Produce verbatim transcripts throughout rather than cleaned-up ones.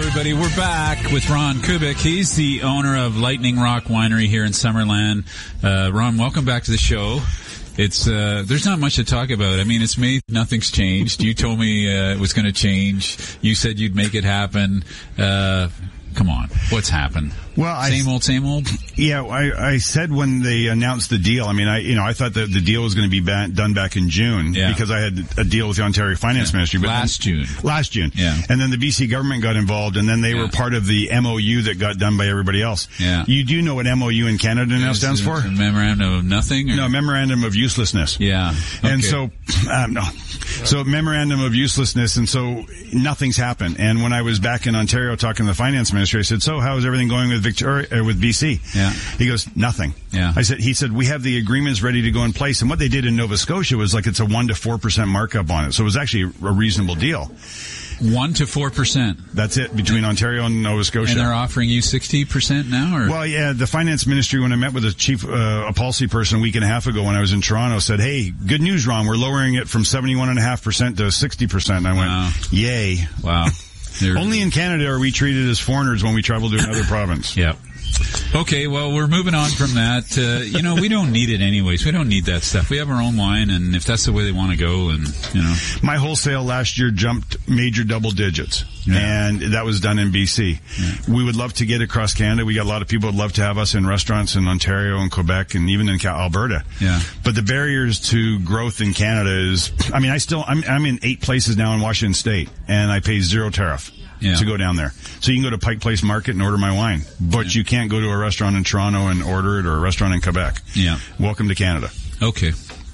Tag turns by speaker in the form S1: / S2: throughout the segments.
S1: everybody. We're back with Ron Kubik. He's the owner of Lightning Rock Winery here in Summerland. Uh, Ron, welcome back to the show. It's uh, there's not much to talk about. I mean, it's May. Nothing's changed. You told me uh, it was going to change. You said you'd make it happen. Uh, come on, what's happened?
S2: Well,
S1: same
S2: I,
S1: old, same old.
S2: Yeah, I, I said when they announced the deal. I mean, I you know I thought that the deal was going to be ba- done back in June
S1: yeah.
S2: because I had a deal with the Ontario Finance
S1: yeah.
S2: Ministry. But
S1: last
S2: then,
S1: June.
S2: Last June.
S1: Yeah.
S2: And then the B C government got involved, and then they
S1: yeah.
S2: were part of the M O U that got done by everybody else.
S1: Yeah.
S2: You do know what M O U in Canada now
S1: Is
S2: stands for?
S1: A memorandum of nothing? Or?
S2: No, memorandum of uselessness.
S1: Yeah. Okay.
S2: And so, um, no. So memorandum of uselessness, and so nothing's happened. And when I was back in Ontario talking to the finance minister, I said, "So how is everything going with Victoria, uh, with B C?"
S1: Yeah.
S2: He goes, "Nothing."
S1: Yeah.
S2: I said, he said, "We have the agreements ready to go in place." And what they did in Nova Scotia was like it's a one to four percent markup on it, so it was actually a reasonable deal.
S1: One to four percent.
S2: That's it between Ontario and Nova Scotia.
S1: And they're offering you sixty percent now, or?
S2: Well, yeah, the finance ministry, when I met with a chief, uh, a policy person a week and a half ago when I was in Toronto, said, "Hey, good news, Ron. We're lowering it from seventy-one and a half percent to sixty percent." And I went,
S1: wow.
S2: "Yay!"
S1: Wow.
S2: Only in Canada are we treated as foreigners when we travel to another province.
S1: Yeah. Okay, well, we're moving on from that. Uh, you know, we don't need it anyways. We don't need that stuff. We have our own wine, and if that's the way they want to go, and, you know.
S2: My wholesale last year jumped major double digits,
S1: yeah.
S2: and that was done in B C. Yeah. We would love to get across Canada. We got a lot of people would love to have us in restaurants in Ontario and Quebec and even in Alberta.
S1: Yeah.
S2: But the barriers to growth in Canada is, I mean, I still, I'm, I'm in eight places now in Washington State, and I pay zero tariff. Yeah. To go down there. So you can go to Pike Place Market and order my wine, but yeah. you can't go to a restaurant in Toronto and order it, or a restaurant in Quebec.
S1: Yeah.
S2: Welcome to Canada.
S1: Okay.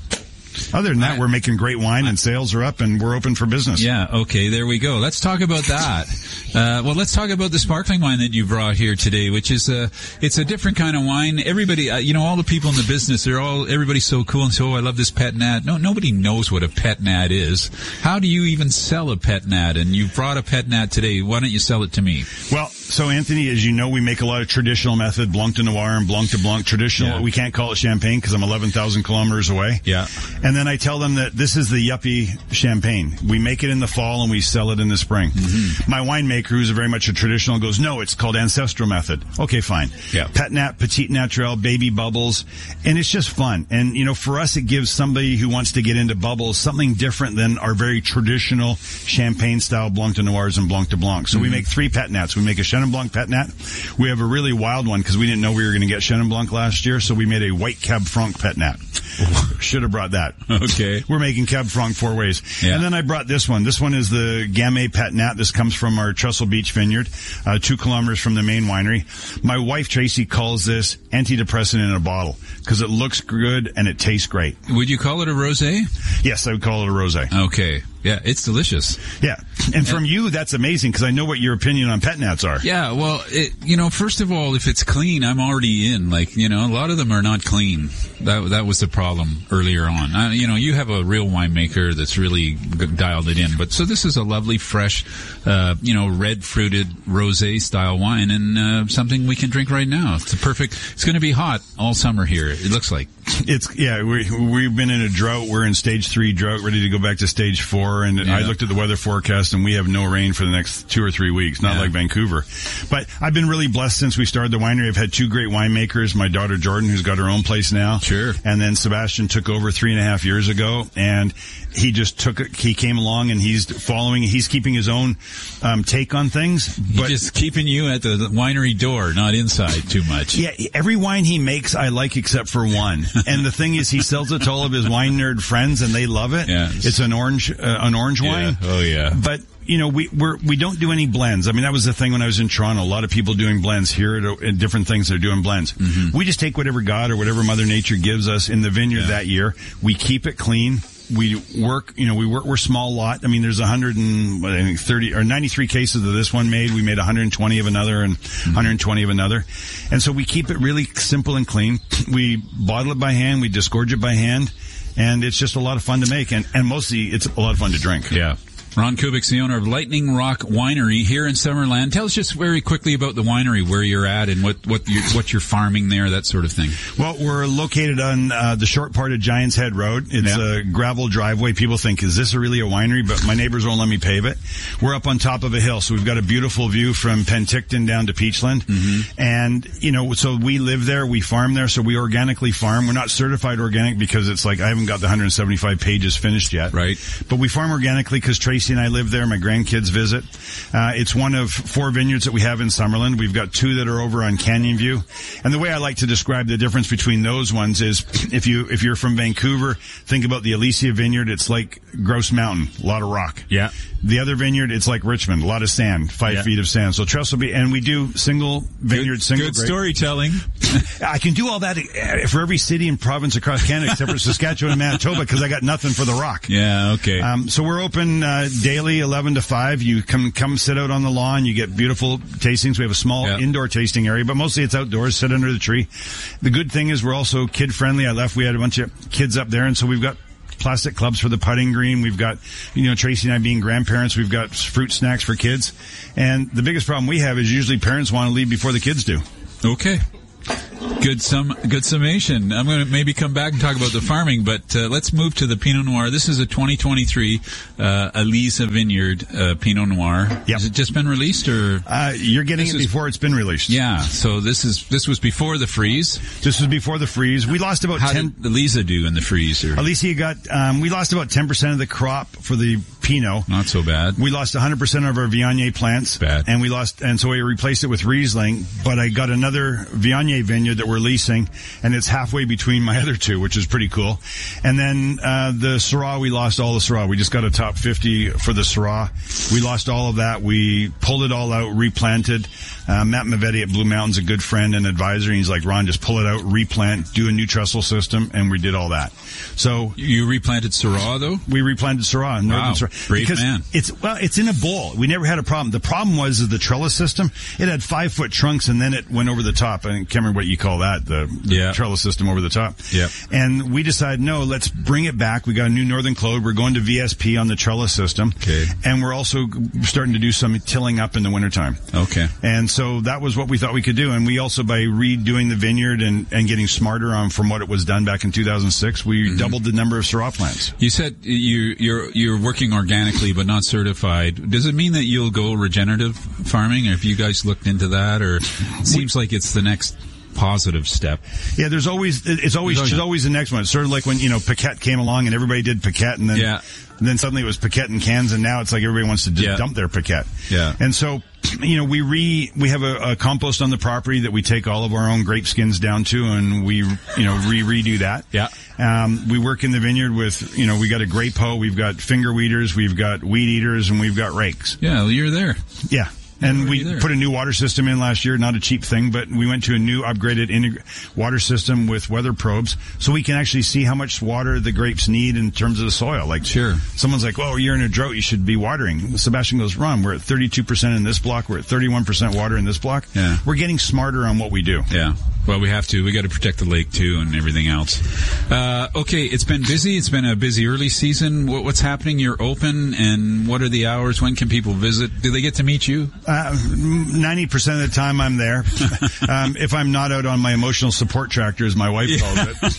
S2: Other than that,
S1: I,
S2: we're making great wine and sales are up and we're open for business.
S1: Yeah, okay, there we go. Let's talk about that. Uh, well, let's talk about the sparkling wine that you brought here today, which is a, it's a different kind of wine. Everybody, uh, you know, all the people in the business, they're all, everybody's so cool and so, oh, I love this pet nat. No, nobody knows what a pet nat is. How do you even sell a pet nat? And you brought a pet nat today. Why don't you sell it to me?
S2: Well, so Anthony, as you know, we make a lot of traditional method, Blanc de Noir and Blanc de Blanc. Traditional, yeah. we can't call it champagne because I'm eleven thousand kilometers away.
S1: Yeah.
S2: And then I tell them that this is the yuppie champagne. We make it in the fall and we sell it in the spring. Mm-hmm. My winemaker, who's very much a traditional, goes, "No, it's called ancestral method." Okay, fine.
S1: Yeah.
S2: Pet nat, petite naturel, baby bubbles. And it's just fun. And, you know, for us, it gives somebody who wants to get into bubbles something different than our very traditional champagne style Blanc de Noirs and Blanc de Blanc. So mm-hmm. we make three pet nats. We make a Chenin Blanc pet nat. We have a really wild one because we didn't know we were going to get Chenin Blanc last year. So we made a white Cab Franc pet nat. Should have brought that.
S1: Okay.
S2: We're making Cab Franc four ways. Yeah. And then I brought this one. This one is the Gamay Pet Nat. This comes from our Trestle Beach vineyard, uh, two kilometers from the main winery. My wife, Tracy, calls this antidepressant in a bottle because it looks good and it tastes great.
S1: Would you call it a rosé?
S2: Yes, I would call it a rosé.
S1: Okay. Yeah, it's delicious.
S2: Yeah. And from you, that's amazing because I know what your opinion on pet nats are.
S1: Yeah, well, it, you know, first of all, if it's clean, I'm already in. Like, you know, a lot of them are not clean. That that was the problem earlier on. Uh, you know, you have a real winemaker that's really dialed it in. But so this is a lovely, fresh, uh, you know, red-fruited rosé style wine and uh, something we can drink right now. It's a perfect. It's going to be hot all summer here. It looks like.
S2: It's yeah. We we've been in a drought. We're in stage three drought, ready to go back to stage four. And yeah. I looked at the weather forecast, and we have no rain for the next two or three weeks. Not yeah. like Vancouver, but I've been really blessed since we started the winery. I've had two great winemakers. My daughter Jordan, who's got her own place now,
S1: sure,
S2: and then Sebastian took over three and a half years ago, and he just took it. He came along, and he's following. He's keeping his own um, take on things. But
S1: he's just keeping you at the winery door, not inside too much.
S2: Yeah, every wine he makes, I like except for one. And the thing is, he sells it to all of his wine nerd friends, and they love it.
S1: Yeah.
S2: It's an orange, uh, an orange wine.
S1: Yeah. Oh yeah.
S2: But you know, we we're, we don't do any blends. I mean, that was the thing when I was in Toronto. A lot of people doing blends here at, at different things. They're doing blends. Mm-hmm. We just take whatever God or whatever Mother Nature gives us in the vineyard yeah. that year. We keep it clean. We work, you know, we work, we're small lot. I mean, there's one hundred and, what, I think thirty or ninety-three cases of this one made. We made one hundred twenty of another and mm-hmm. one hundred twenty of another. And so we keep it really simple and clean. We bottle it by hand. We disgorge it by hand. And it's just a lot of fun to make. And, and mostly it's a lot of fun to drink.
S1: Yeah. Ron Kubik's the owner of Lightning Rock Winery here in Summerland. Tell us just very quickly about the winery, where you're at, and what what you're, what you're farming there, that sort of thing.
S2: Well, we're located on uh, the short part of Giants Head Road. It's yeah. a gravel driveway. People think, is this really a winery? But my neighbors won't let me pave it. We're up on top of a hill, so we've got a beautiful view from Penticton down to Peachland. Mm-hmm. And, you know, so we live there, we farm there, so we organically farm. We're not certified organic because it's like I haven't got the one hundred seventy-five pages finished yet.
S1: Right.
S2: But we farm organically because Tracy and I live there. My grandkids visit. Uh, it's one of four vineyards that we have in Summerland. We've got two that are over on Canyon View. And the way I like to describe the difference between those ones is if you, if you're from Vancouver, think about the Alicia Vineyard. It's like Grouse Mountain, a lot of rock.
S1: Yeah.
S2: The other vineyard, it's like Richmond, a lot of sand, five yeah. feet of sand. So Trestle Beach, and we do single vineyard,
S1: good,
S2: single
S1: good
S2: grape.
S1: Storytelling.
S2: I can do all that for every city and province across Canada except for Saskatchewan and Manitoba because I got nothing for the rock.
S1: Yeah, okay.
S2: Um, so we're open uh, daily, eleven to five. You come come sit out on the lawn. You get beautiful tastings. We have a small yeah. indoor tasting area, but mostly it's outdoors. Sit under the tree. The good thing is we're also kid friendly. I left. We had a bunch of kids up there, and so we've got plastic clubs for the putting green. We've got, you know, Tracy and I being grandparents, we've got fruit snacks for kids. And the biggest problem we have is usually parents want to leave before the kids do.
S1: Okay. Good sum, good summation. I'm going to maybe come back and talk about the farming, but uh, let's move to the Pinot Noir. This is a twenty twenty-three uh, Elisa Vineyard uh, Pinot Noir.
S2: Yep.
S1: Has it just been released, or
S2: uh, you're getting it
S1: is,
S2: before it's been released?
S1: Yeah. So this is this was before the freeze.
S2: This was before the freeze. We lost about
S1: How
S2: ten.
S1: Did Elisa do in the freeze? Or?
S2: Elisa got. Um, we lost about ten percent of the crop for the Pinot.
S1: Not so bad.
S2: We lost one hundred percent of our Viognier plants.
S1: Bad.
S2: And we lost, and so we replaced it with Riesling. But I got another Viognier vineyard that we're leasing, and it's halfway between my other two, which is pretty cool. And then uh the Syrah, we lost all the Syrah. We just got a top fifty for the Syrah. We lost all of that. We pulled it all out, replanted. Uh, Matt Mavetti at Blue Mountain's a good friend and advisor. And he's like, Ron, just pull it out, replant, do a new trestle system, and we did all that. So
S1: you replanted Syrah, though?
S2: We replanted Syrah.
S1: Wow,
S2: Syrah,
S1: brave
S2: because
S1: man.
S2: It's, well, it's in a bowl. We never had a problem. The problem was is the trellis system. It had five foot trunks, and then it went over the top. I can't remember what you call that, the, the
S1: yeah.
S2: trellis system over the top.
S1: Yeah.
S2: And we decided, no, let's bring it back. We got a new Northern Claude. We're going to V S P on the trellis system.
S1: Okay.
S2: And we're also starting to do some tilling up in the wintertime.
S1: Okay.
S2: And so that was what we thought we could do. And we also, by redoing the vineyard and, and getting smarter on from what it was done back in two thousand six, we mm-hmm. doubled the number of Syrah plants.
S1: You said you, you're you're working organically but not certified. Does it mean that you'll go regenerative farming? Or have you guys looked into that? Or it seems like it's the next positive step.
S2: Yeah, there's always, it's always, it's always the next one. It's sort of like when, you know, Paquette came along and everybody did Paquette, and then,
S1: yeah.
S2: and then suddenly it was Paquette in cans, and now it's like everybody wants to just
S1: yeah.
S2: dump their Paquette.
S1: Yeah.
S2: And so, you know, we re, we have a, a compost on the property that we take all of our own grape skins down to, and we, you know, re redo that.
S1: Yeah.
S2: Um, we work in the vineyard with, you know, we got a grape hoe, we've got finger weeders, we've got weed eaters, and we've got rakes.
S1: Yeah, you're there.
S2: Yeah. And we there. put a new water system in last year, not a cheap thing, but we went to a new upgraded integ- water system with weather probes, so we can actually see how much water the grapes need in terms of the soil. Like,
S1: sure.
S2: Someone's like, "Well, you're in a drought, you should be watering." Sebastian goes, "Ron, we're at thirty-two percent in this block, we're at thirty-one percent water in this block."
S1: Yeah.
S2: We're getting smarter on what we do.
S1: Yeah. Well, we have to. We got to protect the lake too, and everything else. Uh, okay, it's been busy. It's been a busy early season. What, what's happening? You're open, and what are the hours? When can people visit? Do they get to meet you?
S2: Uh, ninety percent of the time I'm there. um, if I'm not out on my emotional support tractor, as my wife calls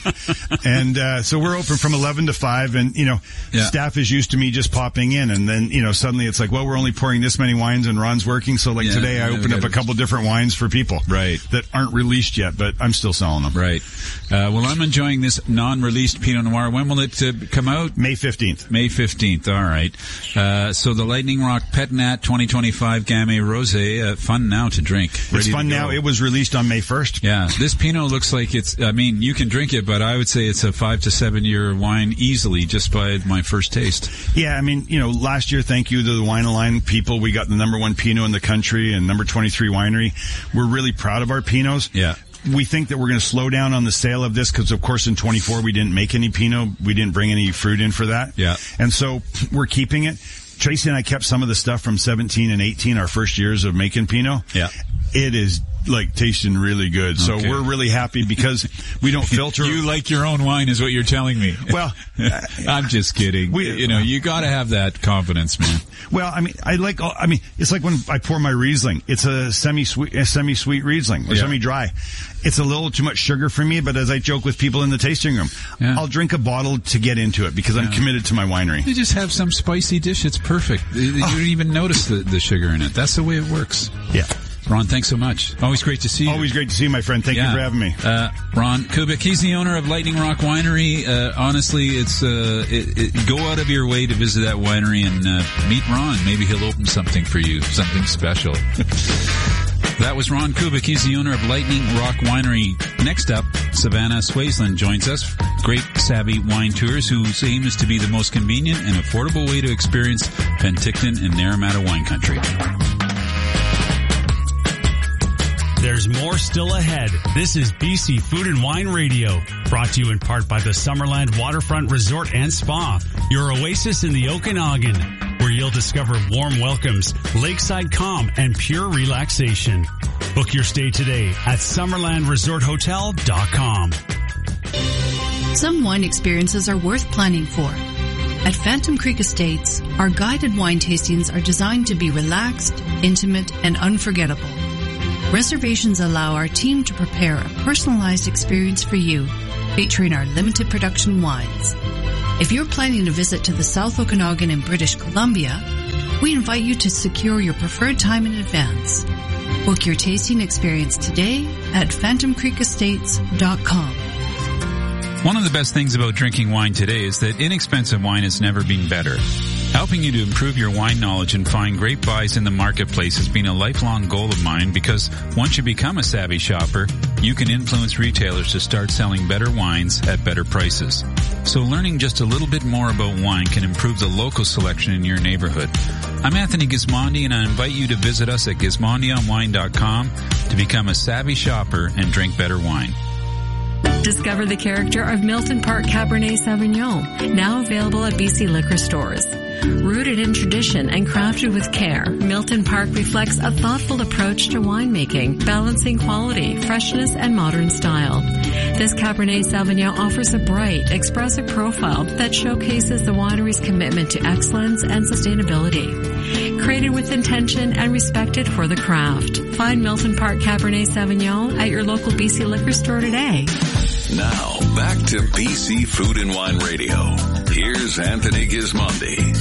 S2: it. And, uh, so we're open from eleven to five, and, you know, yeah. staff is used to me just popping in, and then, you know, suddenly it's like, well, we're only pouring this many wines and Ron's working. So like yeah, today I yeah, opened up a couple different wines for people.
S1: Right.
S2: That aren't released yet, but I'm still selling them.
S1: Right. Uh, well, I'm enjoying this non-released Pinot Noir. When will it uh, come out?
S2: May fifteenth.
S1: May fifteenth. All right. Uh, so the Lightning Rock Pet Nat twenty twenty-five Gamay Rosé, uh, fun now to drink.
S2: It's fun now. It was released on May first.
S1: Yeah. This Pinot looks like it's, I mean, you can drink it, but I would say it's a five to seven year wine easily just by my first taste.
S2: Yeah. I mean, you know, last year, thank you to the Wine Line people. We got the number one Pinot in the country and number twenty-three winery. We're really proud of our Pinots.
S1: Yeah.
S2: We think that we're going to slow down on the sale of this because, of course, in twenty-four we didn't make any Pinot. We didn't bring any fruit in for that.
S1: Yeah.
S2: And so we're keeping it. Tracy and I kept some of the stuff from seventeen and eighteen, our first years of making Pinot.
S1: Yeah.
S2: it is like tasting really good. So
S1: Okay.
S2: we're really happy because we don't filter.
S1: You like your own wine is what you're telling me.
S2: Well,
S1: I'm just kidding.
S2: We-
S1: you know, you got to have that confidence, man.
S2: Well, I mean, I like, I mean, it's like when I pour my Riesling. It's a semi-sweet, a semi-sweet Riesling or
S1: Yeah.
S2: semi-dry. It's a little too much sugar for me, but as I joke with people in the tasting room,
S1: Yeah.
S2: I'll drink a bottle to get into it because I'm
S1: Yeah.
S2: committed to my winery.
S1: You just have some spicy dish. It's perfect. You you don't even notice the, the sugar in it. That's the way it works.
S2: Yeah.
S1: Ron, thanks so much. Always great to see you.
S2: Always great to see you, my friend. Thank
S1: Yeah.
S2: you for having me.
S1: Uh, Ron Kubik, he's the owner of Lightning Rock Winery. Uh, honestly, it's, uh, it, it, go out of your way to visit that winery and, uh, meet Ron. Maybe he'll open something for you, something special. That was Ron Kubik. He's the owner of Lightning Rock Winery. Next up, Savannah Swaisland joins us. Great Savvy Wine Tours, whose aim is to be the most convenient and affordable way to experience Penticton and Naramata wine country.
S3: There's more still ahead. This is B C Food and Wine Radio, brought to you in part by the Summerland Waterfront Resort and Spa, your oasis in the Okanagan, where you'll discover warm welcomes, lakeside calm, and pure relaxation. Book your stay today at summerland resort hotel dot com.
S4: Some wine experiences are worth planning for. At Phantom Creek Estates, our guided wine tastings are designed to be relaxed, intimate, and unforgettable. Reservations allow our team to prepare a personalized experience for you, featuring our limited production wines. If you're planning a visit to the South Okanagan in British Columbia, we invite you to secure your preferred time in advance. Book your tasting experience today at phantom creek estates dot com.
S1: One of the best things about drinking wine today is that inexpensive wine has never been better. Helping you to improve your wine knowledge and find great buys in the marketplace has been a lifelong goal of mine because once you become a savvy shopper, you can influence retailers to start selling better wines at better prices. So learning just a little bit more about wine can improve the local selection in your neighborhood. I'm Anthony Gismondi, and I invite you to visit us at gismondi on wine dot com to become a savvy shopper and drink better wine.
S5: Discover the character of Milton Park Cabernet Sauvignon, now available at B C liquor stores. Rooted in tradition and crafted with care, Milton Park reflects a thoughtful approach to winemaking, balancing quality, freshness, and modern style. This Cabernet Sauvignon offers a bright, expressive profile that showcases the winery's commitment to excellence and sustainability. Created with intention and respected for the craft. Find Milton Park Cabernet Sauvignon at your local B C liquor store today.
S6: Now, back to B C Food and Wine Radio. Here's Anthony Gismondi.